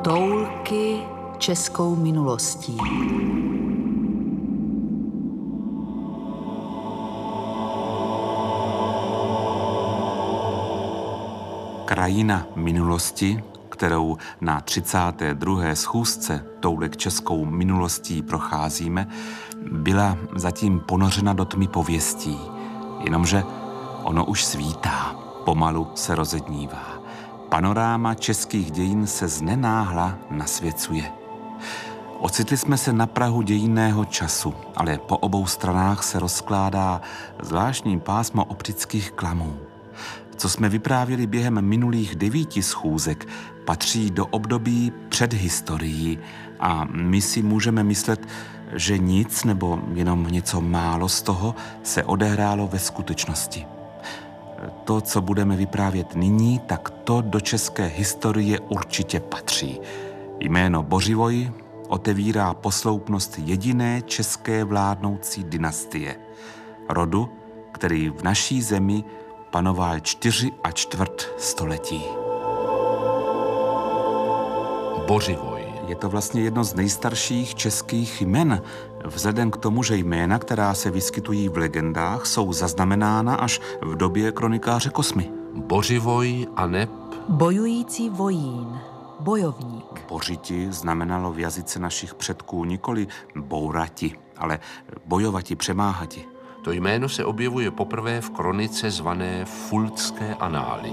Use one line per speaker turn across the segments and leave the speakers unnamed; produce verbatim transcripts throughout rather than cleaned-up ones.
Toulky českou minulostí.
Krajina minulosti, kterou na třicáté druhé schůzce Toulek českou minulostí procházíme, byla zatím ponořena do tmy pověstí, jenomže ono už svítá, pomalu se rozednívá. Panoráma českých dějin se znenáhla nasvěcuje. Ocitli jsme se na prahu dějinného času, ale po obou stranách se rozkládá zvláštní pásmo optických klamů. Co jsme vyprávěli během minulých devíti schůzek, patří do období před historií a my si můžeme myslet, že nic nebo jenom něco málo z toho se odehrálo ve skutečnosti. To, co budeme vyprávět nyní, tak to do české historie určitě patří. Jméno Bořivoj otevírá posloupnost jediné české vládnoucí dynastie. Rodu, který v naší zemi panoval čtyři a čtvrt století.
Bořivoj.
Je to vlastně jedno z nejstarších českých jmen, vzhledem k tomu, že jména, která se vyskytují v legendách, jsou zaznamenána až v době kronikáře Kosmy.
Bořivoj a neb
Bojující vojín, bojovník.
Bořiti znamenalo v jazyce našich předků nikoli bourati, ale bojovati, přemáhati.
To jméno se objevuje poprvé v kronice zvané Fultské anály.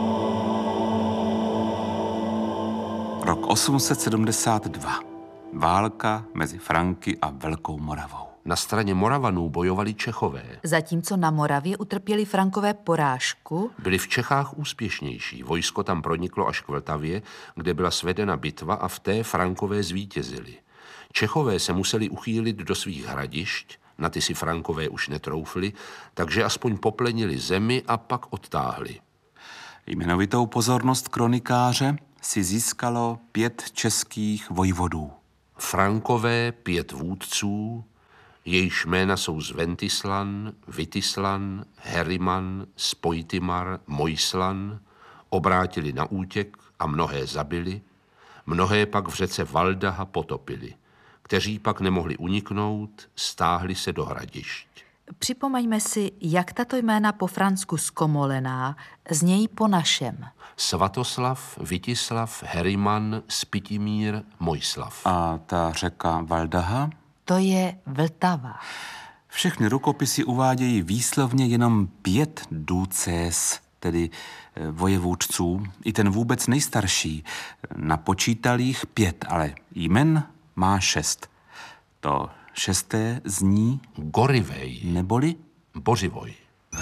Rok osm set sedmdesát dva. Válka mezi Franky a Velkou Moravou.
Na straně Moravanů bojovali Čechové.
Zatímco na Moravě utrpěli Frankové porážku,
Byli v Čechách úspěšnější. Vojsko tam proniklo až k Vltavě, kde byla svedena bitva a v té Frankové zvítězili. Čechové se museli uchýlit do svých hradišť, na ty si Frankové už netroufli, takže aspoň poplenili zemi a pak odtáhli.
Jmenovitou pozornost kronikáře si získalo pět českých vojvodů.
Frankové pět vůdců, jejichž jména jsou Zventislan, Vitislan, Heriman, Spojtimar, Mojslan, obrátili na útěk a mnohé zabili, mnohé pak v řece Valdaha potopili. Kteří pak nemohli uniknout, stáhli se do hradišť.
připomeňme si, jak tato jména po fransku zkomolená znějí po našem.
Svatoslav, Vitislav, Heriman, Spitimír, Mojslav.
A ta řeka Valdaha?
To je Vltava.
Všechny rukopisy uvádějí výslovně jenom pět duces, tedy vojevůdců, i ten vůbec nejstarší. Napočítal jich pět, ale jmen má šest. To šesté zní
Gorivej.
neboli
Bořivoj.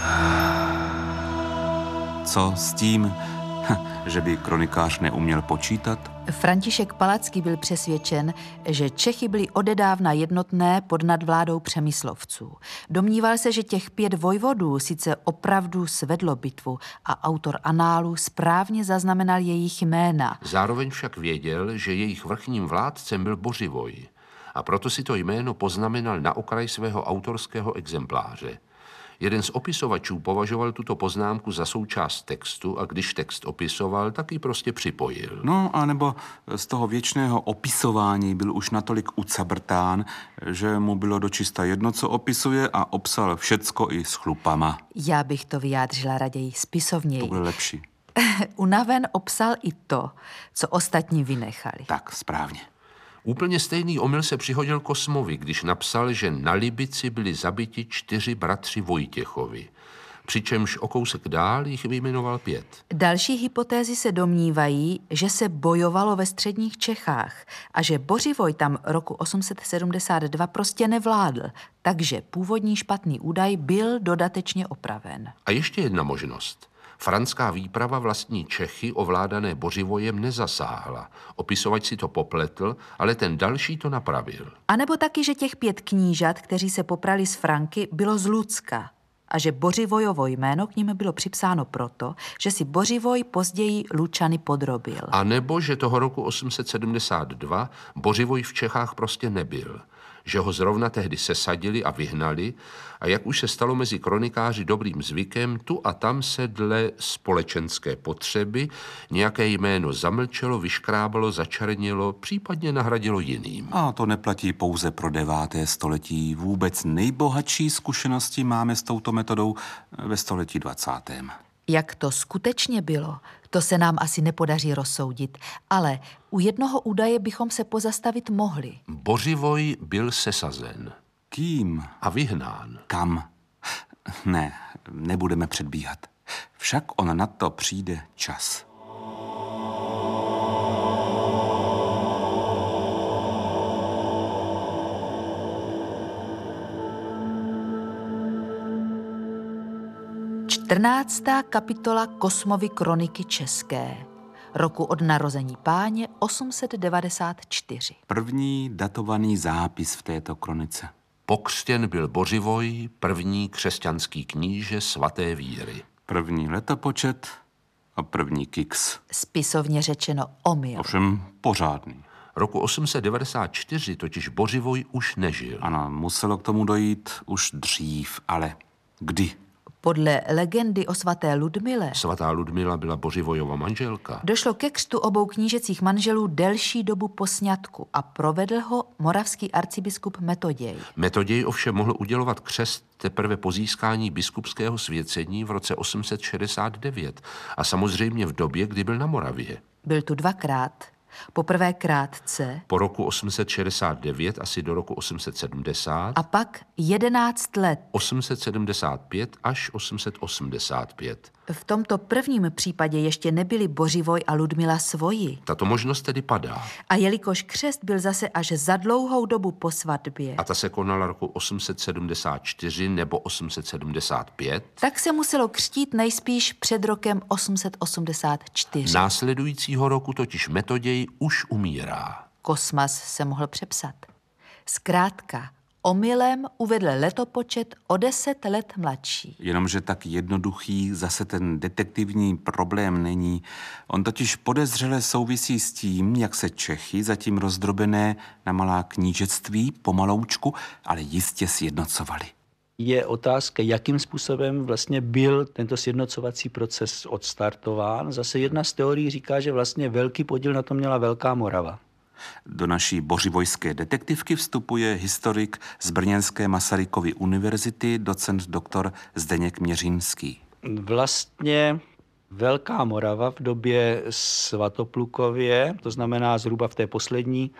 co s tím, že by kronikář neuměl počítat?
František Palacký byl přesvědčen, že Čechy byli odedávna jednotné pod nadvládou Přemyslovců. Domníval se, že těch pět vojvodů sice opravdu svedlo bitvu a autor análu správně zaznamenal jejich jména.
Zároveň však věděl, že jejich vrchním vládcem byl Bořivoj a proto si to jméno poznamenal na okraj svého autorského exempláře. Jeden z opisovačů považoval tuto poznámku za součást textu a když text opisoval, tak ji prostě připojil.
No, anebo z toho věčného opisování byl už natolik ucabrtán, že mu bylo dočista jedno, co opisuje a obsal všecko i s chlupama.
Já bych to vyjádřila raději spisovněji.
To bude lepší.
Unaven obsal i to, co ostatní vynechali.
Tak, správně.
Úplně stejný omyl se přihodil Kosmovi, když napsal, že na Libici byli zabiti čtyři bratři Vojtěchovi, přičemž o kousek dál jich vyjmenoval pět.
Další hypotézy se domnívají, že se bojovalo ve středních Čechách a že Bořivoj tam roku osm set sedmdesát dva prostě nevládl, takže původní špatný údaj byl dodatečně opraven.
A ještě jedna možnost. Franská výprava vlastní Čechy ovládané Bořivojem nezasáhla. Opisovač si to popletl, ale ten další to napravil.
A nebo taky, že těch pět knížat, kteří se poprali s Franky, bylo z Lucka a že Bořivojovo jméno k nim bylo připsáno proto, že si Bořivoj později Lučany podrobil.
A nebo, že toho roku osm set sedmdesát dva Bořivoj v Čechách prostě nebyl. že ho zrovna tehdy sesadili a vyhnali a jak už se stalo mezi kronikáři dobrým zvykem, tu a tam se dle společenské potřeby nějaké jméno zamlčelo, vyškrábalo, začernilo, případně nahradilo jiným.
A to neplatí pouze pro deváté století. Vůbec nejbohatší zkušenosti máme s touto metodou ve století dvacátém.
Jak to skutečně bylo, to se nám asi nepodaří rozsoudit, ale u jednoho údaje bychom se pozastavit mohli.
Bořivoj byl sesazen.
Kým?
A vyhnán.
Kam? Ne, nebudeme předbíhat. Však on na to přijde čas.
čtrnáctá kapitola Kosmovy kroniky české, roku od narození Páně osm set devadesát čtyři.
První datovaný zápis v této kronice.
Pokřtěn byl Bořivoj, první křesťanský kníže svaté víry.
První letopočet a první kiks.
Spisovně řečeno omyl.
Ovšem pořádný.
Roku osm set devadesát čtyři totiž Bořivoj už nežil.
Ano, muselo k tomu dojít už dřív, ale kdy?
Podle legendy o svaté Ludmile
Svatá Ludmila byla Bořivojova manželka.
došlo ke křtu obou knížecích manželů delší dobu po sňatku a provedl ho moravský arcibiskup Metoděj.
Metoděj ovšem mohl udělovat křest teprve po získání biskupského svěcení v roce osm set šedesát devět a samozřejmě v době, kdy byl na Moravě.
Byl tu dvakrát. Poprvé krátce
Po roku osm set šedesát devět asi do roku osm set sedmdesát
a pak jedenáct let.
osm set sedmdesát pět až osm set osmdesát pět.
V tomto prvním případě ještě nebyli Bořivoj a Ludmila svoji.
Tato možnost tedy padá.
A jelikož křest byl zase až za dlouhou dobu po svatbě,
A ta se konala roku osm set sedmdesát čtyři nebo osm set sedmdesát pět.
tak se muselo křtít nejspíš před rokem osm set osmdesát čtyři.
Následujícího roku totiž Metoděj už umírá.
Kosmas se mohl přepsat. Zkrátka, omylem uvedl letopočet o deset let mladší.
Jenomže tak jednoduchý zase ten detektivní problém není. On totiž podezřele souvisí s tím, jak se Čechy, zatím rozdrobené na malá knížectví, pomaloučku, ale jistě sjednocovali.
Je otázka, jakým způsobem vlastně byl tento sjednocovací proces odstartován. Zase jedna z teorií říká, že vlastně velký podíl na tom měla Velká Morava.
Do naší bořivojské detektivky vstupuje historik z brněnské Masarykovy univerzity, docent doktor Zdeněk Měřínský.
Vlastně Velká Morava v době Svatoplukově, to znamená zhruba v té poslední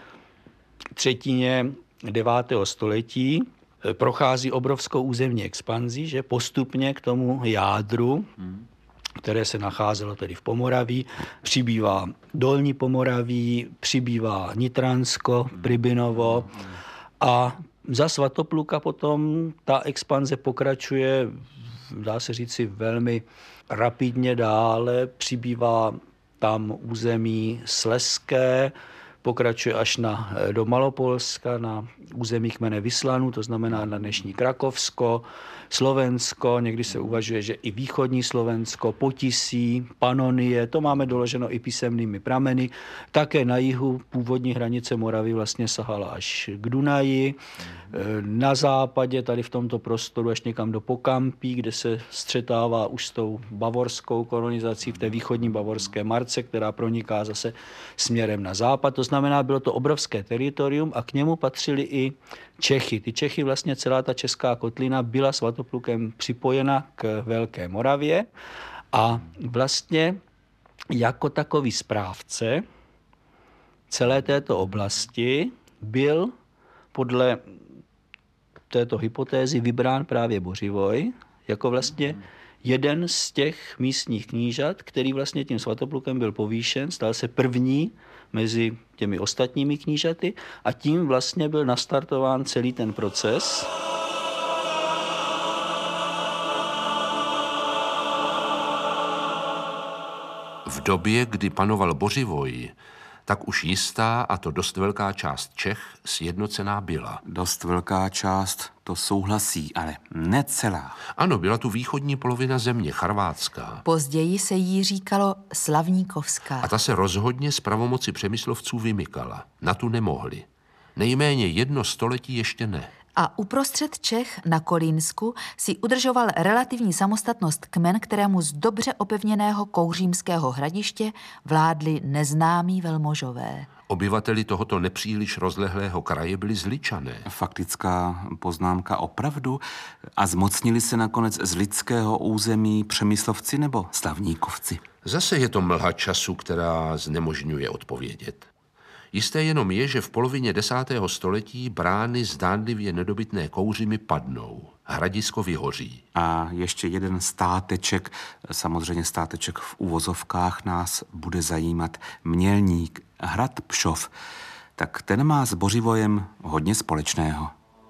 třetině devátého století, prochází obrovskou územní expanzí, že postupně k tomu jádru, které se nacházelo tedy v Pomoraví, přibývá Dolní Pomoraví, přibývá Nitransko, Pribinovo a za Svatopluka potom ta expanze pokračuje, dá se říci, velmi rapidně dále, přibývá tam území Slezské, pokračuje až na, do Malopolska, na území kmene Vyslanů, to znamená na dnešní Krakovsko, Slovensko, někdy se uvažuje, že i východní Slovensko, Potisí, Panonie, to máme doloženo i písemnými prameny. Také na jihu původní hranice Moravy vlastně sahala až k Dunaji. Na západě, tady v tomto prostoru, až někam do Pokampí, kde se střetává už s tou bavorskou kolonizací v té východní bavorské marce, která proniká zase směrem na západ. To znamená, bylo to obrovské teritorium a k němu patřili i Čechy. Ty Čechy, vlastně celá ta česká kotlina byla Svatoplukem připojena k Velké Moravě a vlastně jako takový správce celé této oblasti byl podle této hypotézy vybrán právě Bořivoj jako vlastně jeden z těch místních knížat, který vlastně tím Svatoplukem byl povýšen, stal se první mezi těmi ostatními knížaty a tím vlastně byl nastartován celý ten proces.
V době, kdy panoval Bořivoj, tak už jistá, a to dost velká část Čech, sjednocená byla.
Dost velká část, to souhlasí, ale ne celá.
Ano, byla tu východní polovina země, Charvátská.
Později se jí říkalo Slavníkovská.
A ta se rozhodně z pravomoci Přemyslovců vymykala. Na tu nemohli. Nejméně jedno století ještě ne.
A uprostřed Čech na Kolínsku si udržoval relativní samostatnost kmen, kterému z dobře opevněného kouřímského hradiště vládli neznámí velmožové.
Obyvateli tohoto nepříliš rozlehlého kraje byli Zličané.
Faktická poznámka opravdu? A zmocnili se nakonec z lidského území Přemyslovci nebo Slavníkovci?
Zase je to mlha času, která znemožňuje odpovědět. Jisté jenom je, že v polovině desátého století brány zdánlivě nedobytné Kouřimy padnou. Hradisko vyhoří.
A ještě jeden státeček, samozřejmě státeček v uvozovkách, nás bude zajímat. Mělník, hrad Pšov. Tak ten má s Bořivojem hodně společného.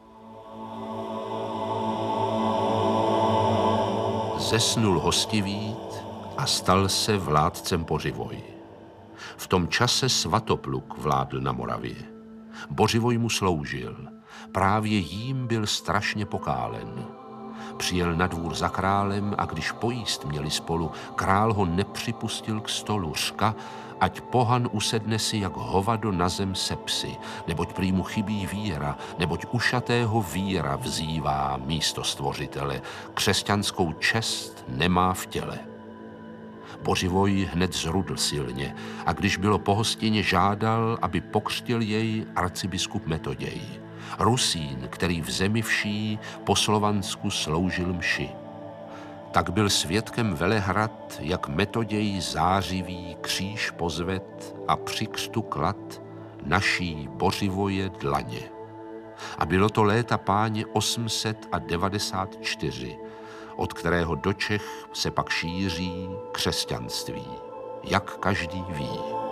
Zesnul Hostivít a stal se vládcem Bořivoj. V tom čase Svatopluk vládl na Moravě. Bořivoj mu sloužil. Právě jím byl strašně pokálen. Přijel na dvůr za králem a když pojíst měli spolu, král ho nepřipustil k stolu, řka, ať pohan usedne si jak hovado na zem se psy, neboť prý mu chybí víra, neboť ušatého víra vzývá místo stvořitele, křesťanskou čest nemá v těle. Bořivoj hned zrudl silně a když bylo po hostině, žádal, aby pokřtil jej arcibiskup Metoděj. Rusín, který v zemi vší po Slovansku sloužil mši. Tak byl svědkem Velehrad, jak Metoděj zářivý kříž pozved a při křtu klad naší Bořivoje dlaně. A bylo to léta páně osm set devadesát čtyři, od kterého do Čech se pak šíří křesťanství, jak každý ví.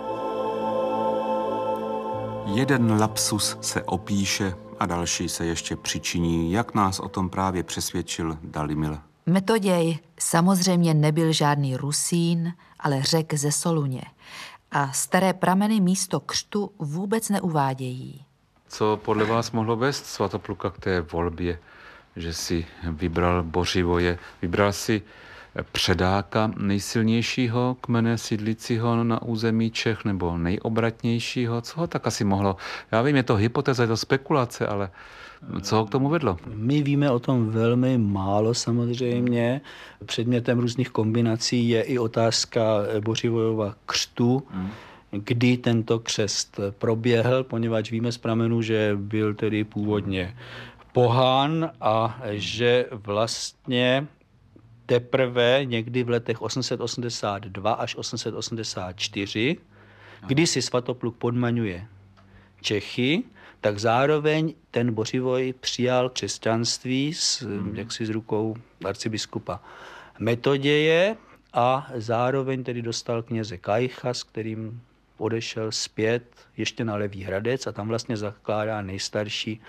Jeden lapsus se opíše a další se ještě přičiní, jak nás o tom právě přesvědčil Dalimil.
Metoděj samozřejmě nebyl žádný Rusín, ale Řek ze Soluně. A staré prameny místo křtu vůbec neuvádějí.
Co podle vás mohlo vést Svatopluka k té volbě, že si vybral Bořivoje? Vybral si předáka nejsilnějšího kmene sídlícího na území Čech nebo nejobratnějšího? Co ho tak asi mohlo? Já vím, je to hypotéza, je to spekulace, ale co ho k tomu vedlo?
My víme o tom velmi málo samozřejmě. Předmětem různých kombinací je i otázka Bořivojova křtu, hmm. kdy tento křest proběhl, poněvadž víme z pramenů, že byl tedy původně pohán a že vlastně teprve někdy v letech osm set osmdesát dva až osm set osmdesát čtyři, kdy si Svatopluk podmaňuje Čechy, tak zároveň ten Bořivoj přijal křesťanství s, hmm. jaksi s rukou arcibiskupa Metoděje a zároveň tedy dostal kněze Kajcha, s kterým odešel zpět ještě na Levý Hradec a tam vlastně zakládá nejstarší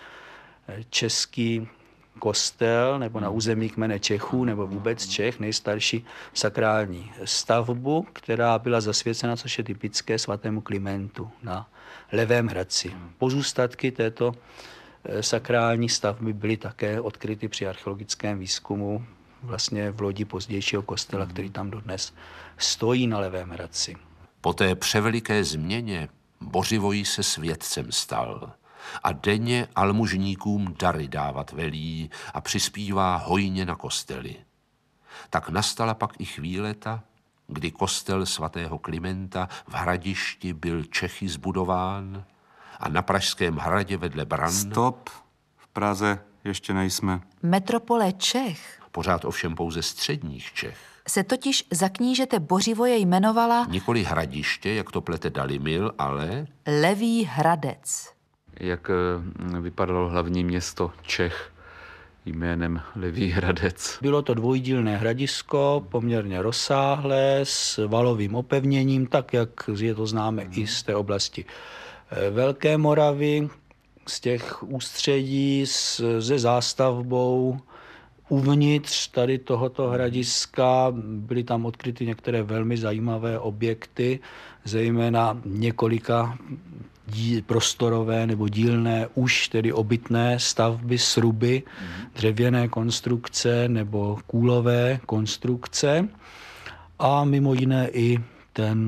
český kostel, nebo na území kmene Čechů, nebo vůbec Čech, nejstarší sakrální stavbu, která byla zasvěcena, což je typické, svatému Klimentu na Levém Hradci. Pozůstatky této sakrální stavby byly také odkryty při archeologickém výzkumu vlastně v lodi pozdějšího kostela, který tam dodnes stojí na Levém Hradci.
Po té převeliké změně Bořivoj se světcem stal a denně almužníkům dary dávat velí a přispívá hojně na kostely. Tak nastala pak i chvíleta, kdy kostel svatého Klimenta v Hradišti byl Čechy zbudován a na Pražském hradě vedle bran...
Stop, v Praze ještě nejsme.
Metropole Čech,
pořád ovšem pouze středních Čech,
se totiž za knížete Bořivoje jmenovala
nikoli Hradiště, jak to plete Dalimil, ale
Levý Hradec.
Jak vypadalo hlavní město Čech jménem Levý Hradec?
Bylo to dvojdílné hradisko, poměrně rozsáhlé, s valovým opevněním, tak jak je to známe i z té oblasti Velké Moravy, z těch ústředí, se zástavbou. Uvnitř tady tohoto hradiska byly tam odkryty některé velmi zajímavé objekty, zejména několika prostorové nebo dílné, už tedy obytné stavby, sruby, dřevěné konstrukce nebo kůlové konstrukce a mimo jiné i ten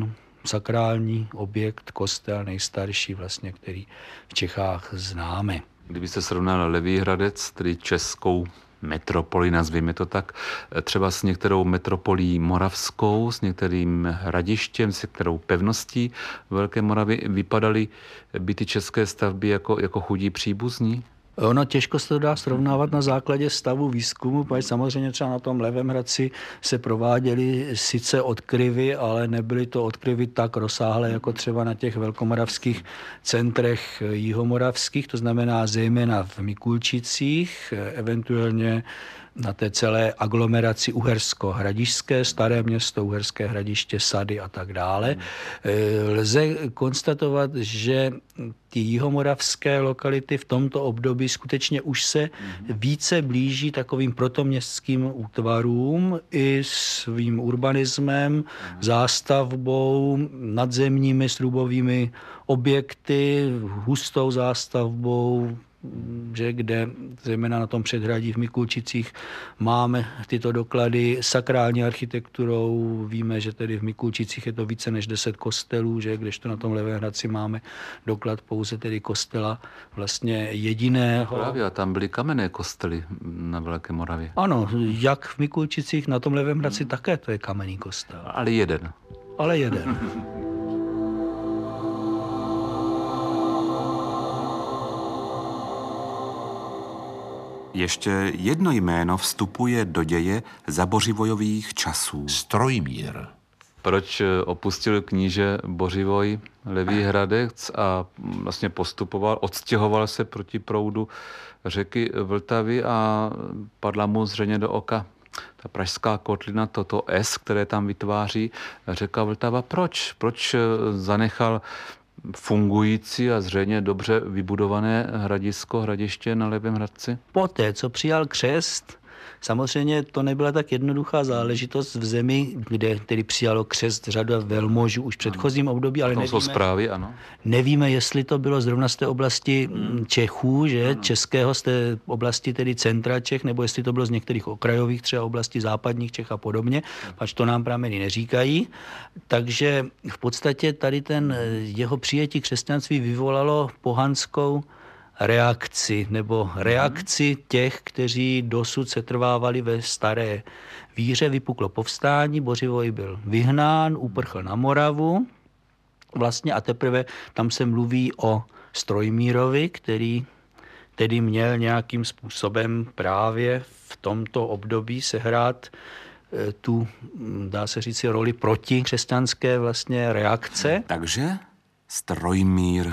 sakrální objekt, kostel nejstarší vlastně, který v Čechách známe.
Kdybyste srovnal Levý Hradec, tedy českou metropoli, nazvíme to tak, třeba s některou metropolí moravskou, s některým hradištěm, s některou pevností Velké Moravy, vypadaly by ty české stavby jako, jako chudí příbuzní?
Ono těžko se to dá srovnávat na základě stavu výzkumu, protože samozřejmě třeba na tom Levém Hradci se prováděly sice odkryvy, ale nebyly to odkryvy tak rozsáhlé jako třeba na těch velkomoravských centrech jihomoravských, to znamená zejména v Mikulčicích, eventuálně na té celé aglomeraci Uhersko-Hradišťské, Staré Město, Uherské Hradiště, Sady a tak dále. Lze konstatovat, že ty jihomoravské lokality v tomto období skutečně už se více blíží takovým protoměstským útvarům i svým urbanismem, zástavbou, nadzemními srubovými objekty, hustou zástavbou, že kde zejména na tom předhradí v Mikulčicích máme tyto doklady sakrální architekturou. Víme, že tedy v Mikulčicích je to více než deset kostelů, že kdežto na tom Levém Hradci máme doklad pouze tedy kostela vlastně jediného.
Právě, a tam byly kamenné kostely na Velké Moravě.
Ano, jak v Mikulčicích, na tom Levém Hradci také to je kamenný kostel.
Ale jeden.
Ale jeden.
Ještě jedno jméno vstupuje do děje zabořivojových časů.
Strojmír.
Proč opustil kníže Bořivoj Levý Hradec a vlastně postupoval, odstěhoval se proti proudu řeky Vltavy a padla mu zřejmě do oka ta pražská kotlina, toto S, které tam vytváří řeka Vltava. Proč? Proč zanechal fungující a zřejmě dobře vybudované hradisko, hradiště na Levém Hradci?
Poté, co přijal křest, samozřejmě to nebyla tak jednoduchá záležitost v zemi, kde tedy přijalo křest řada velmožů už v předchozím období, ale
to
nevíme,
jsou zprávy, ano.
nevíme, jestli to bylo zrovna z té oblasti Čechů, že ano. Českého, z té oblasti tedy centra Čech, nebo jestli to bylo z některých okrajových třeba oblastí západních Čech a podobně, pač to nám prameny neříkají. Takže v podstatě tady ten jeho přijetí křesťanství vyvolalo pohanskou reakci nebo reakci těch, kteří dosud setrvávali ve staré víře. Vypuklo povstání, Bořivoj byl vyhnán, uprchl na Moravu vlastně a teprve tam se mluví o Strojmírovi, který tedy měl nějakým způsobem právě v tomto období sehrát tu, dá se říct, roli proti křesťanské vlastně reakce.
Takže Strojmír,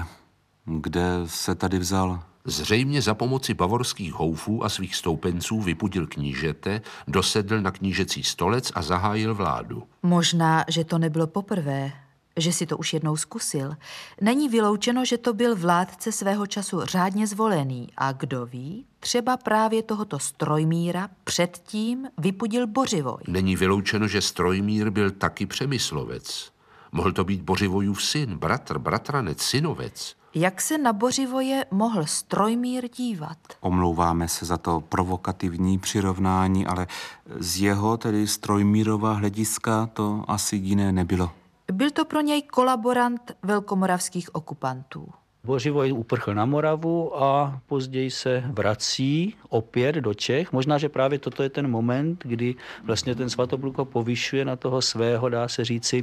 kde se tady vzal?
Zřejmě za pomoci bavorských houfů a svých stoupenců vypudil knížete, dosedl na knížecí stolec a zahájil vládu.
Možná, že to nebylo poprvé, že si to už jednou zkusil. Není vyloučeno, že to byl vládce svého času řádně zvolený a kdo ví, třeba právě tohoto Strojmíra předtím vypudil Bořivoj.
Není vyloučeno, že Strojmír byl taky Přemyslovec. Mohl to být Bořivojův syn, bratr, bratranec, synovec.
Jak se na Bořivoje mohl Strojmír dívat?
Omlouváme se za to provokativní přirovnání, ale z jeho, tedy Strojmírova hlediska, to asi jiné nebylo.
Byl to pro něj kolaborant velkomoravských okupantů.
Bořivoj uprchl na Moravu a později se vrací opět do Čech. Možná, že právě toto je ten moment, kdy vlastně ten Svatopluk ho povyšuje na toho svého, dá se říci,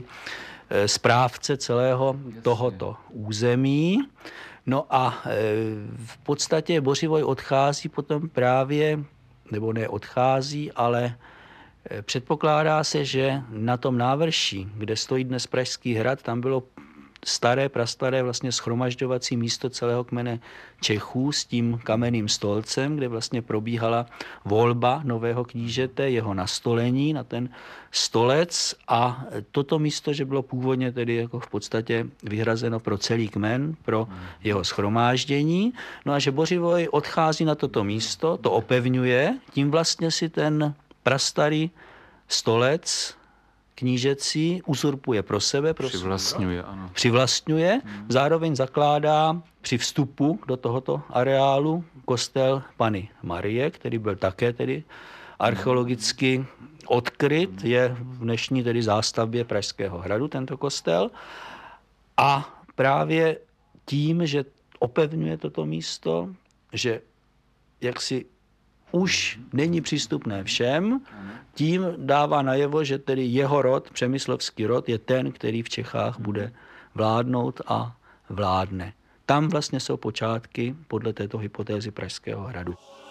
správce celého tohoto území. No a v podstatě Bořivoj odchází potom právě, nebo ne odchází, ale předpokládá se, že na tom návrší, kde stojí dnes Pražský hrad, tam bylo staré, prastaré vlastně shromažďovací místo celého kmene Čechů s tím kamenným stolcem, kde vlastně probíhala volba nového knížete, jeho nastolení na ten stolec a toto místo, že bylo původně tedy jako v podstatě vyhrazeno pro celý kmen, pro jeho shromáždění, no a že Bořivoj odchází na toto místo, to opevňuje, tím vlastně si ten prastarý stolec knížecí uzurpuje pro sebe, pro
přivlastňuje, ano.
Přivlastňuje, zároveň zakládá při vstupu do tohoto areálu kostel Panny Marie, který byl také tedy archeologicky odkryt, je v dnešní tedy zástavbě Pražského hradu tento kostel. A právě tím, že opevňuje toto místo, že jaksi už není přístupné všem, tím dává najevo, že tedy jeho rod, přemyslovský rod, je ten, který v Čechách bude vládnout a vládne. Tam vlastně jsou počátky podle této hypotézy Pražského hradu.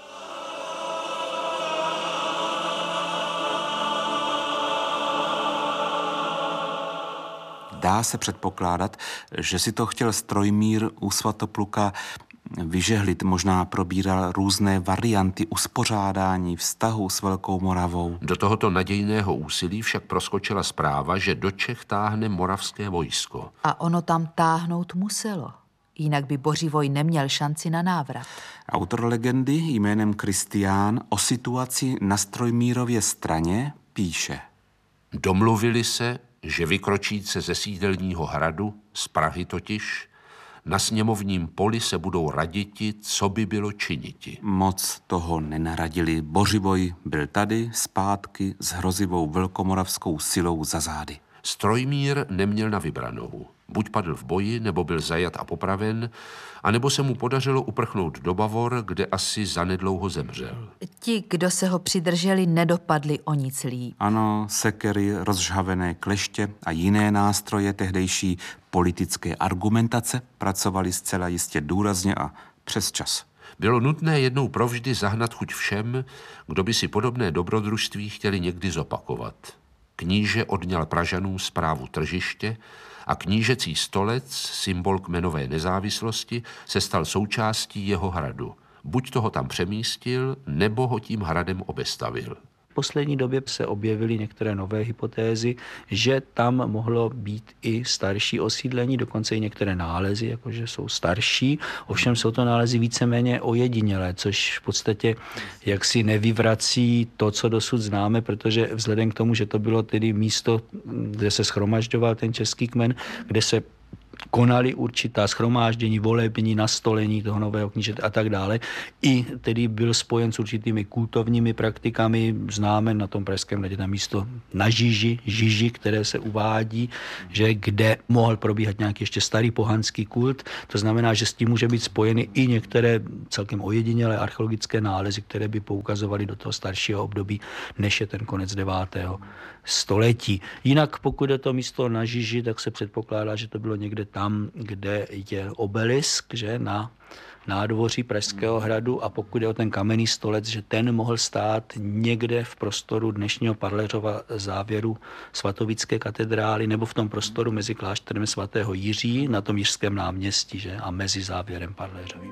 Dá se předpokládat, že si to chtěl Strojmír u Svatopluka vyžehlit, možná probíral různé varianty uspořádání vztahu s Velkou Moravou.
Do tohoto nadějného úsilí však proskočila zpráva, že do Čech táhne moravské vojsko.
A ono tam táhnout muselo. Jinak by Bořivoj neměl šanci na návrat.
Autor legendy jménem Kristián o situaci na Strojmírově straně píše.
Domluvili se, že vykročíce ze sídelního hradu, z Prahy totiž, na sněmovním poli se budou raditi, co by bylo činiti.
Moc toho nenaradili. Bořivoj byl tady, zpátky, s hrozivou velkomoravskou silou za zády.
Strojmír neměl na vybranou. Buď padl v boji, nebo byl zajat a popraven, anebo se mu podařilo uprchnout do Bavor, kde asi zanedlouho zemřel.
Ti, kdo se ho přidrželi, nedopadli o nic líp.
Ano, sekery, rozžhavené kleště a jiné nástroje tehdejší politické argumentace pracovali zcela jistě důrazně a přes čas.
Bylo nutné jednou provždy zahnat chuť všem, kdo by si podobné dobrodružství chtěli někdy zopakovat. Kníže odňal Pražanům správu tržiště a knížecí stolec, symbol kmenové nezávislosti, se stal součástí jeho hradu. Buď toho tam přemístil, nebo ho tím hradem obestavil.
V poslední době se objevily některé nové hypotézy, že tam mohlo být i starší osídlení, dokonce i některé nálezy, jakože jsou starší. Ovšem jsou to nálezy víceméně ojedinělé, což v podstatě jaksi nevyvrací to, co dosud známe, protože vzhledem k tomu, že to bylo tedy místo, kde se shromažďoval ten český kmen, kde se konali určitá shromáždění, volební, nastolení toho nového knížete a tak dále. I tedy byl spojen s určitými kultovními praktikami. Známe na tom Pražském hradě na místo na Žiži, Žiži, které se uvádí, že kde mohl probíhat nějaký ještě starý pohanský kult. To znamená, že s tím může být spojeny i některé celkem ojedinělé archeologické nálezy, které by poukazovaly do toho staršího období, než je ten konec devátého století. Jinak pokud je to místo na Žiži, tak se předpokládá, že to bylo někde tam, kde je obelisk, že na nádvoří Pražského hradu, a pokud je o ten kamenný stolec, že ten mohl stát někde v prostoru dnešního Parleřova závěru svatovické katedrály nebo v tom prostoru mezi klášterem svatého Jiří na tom Jiřském náměstí, že, a mezi závěrem Parleřovým.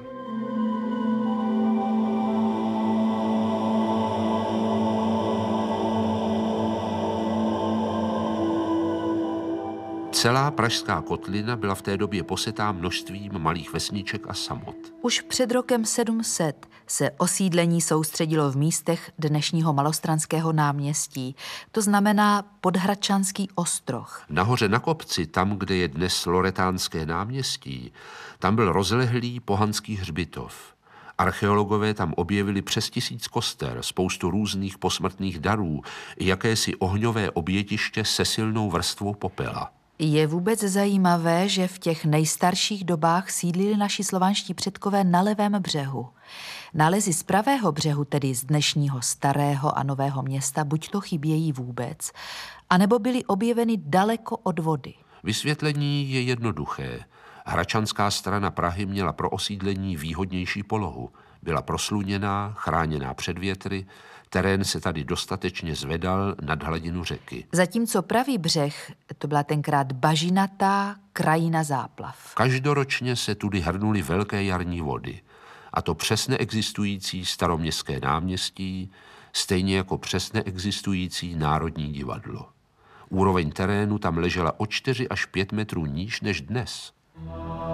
Celá pražská kotlina byla v té době posetá množstvím malých vesniček a samot.
Už před rokem sedm set se osídlení soustředilo v místech dnešního Malostranského náměstí, to znamená Podhradčanský ostroh.
Nahoře na kopci, tam, kde je dnes Loretánské náměstí, tam byl rozlehlý pohanský hřbitov. Archeologové tam objevili přes tisíc koster, spoustu různých posmrtných darů i jakési ohňové obětiště se silnou vrstvou popela.
Je vůbec zajímavé, že v těch nejstarších dobách sídlili naši slovanští předkové na levém břehu. Nálezy z pravého břehu, tedy z dnešního Starého a Nového Města, buď to chybějí vůbec, anebo byly objeveny daleko od vody.
Vysvětlení je jednoduché. Hradčanská strana Prahy měla pro osídlení výhodnější polohu. Byla prosluněná, chráněná před větry, terén se tady dostatečně zvedal nad hladinu řeky.
Zatímco pravý břeh, to byla tenkrát bažinatá krajina záplav.
Každoročně se tudy hrnuly velké jarní vody. A to přes neexistující staroměstské náměstí, stejně jako přes neexistující Národní divadlo. Úroveň terénu tam ležela o čtyři až pět metrů níž než dnes.